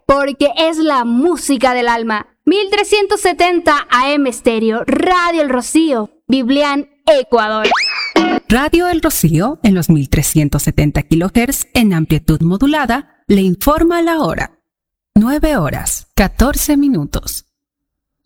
porque es la música del alma. 1370 AM Estéreo, Radio El Rocío, Biblián, Ecuador. Radio El Rocío, en los 1370 kHz en amplitud modulada, le informa la hora. 9 horas, 14 minutos.